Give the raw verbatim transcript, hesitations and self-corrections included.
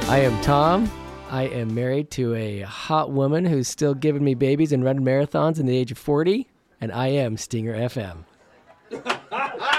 I am Tom. I am married to a hot woman who's still giving me babies and running marathons in the age of forty, and I am Stinger F M.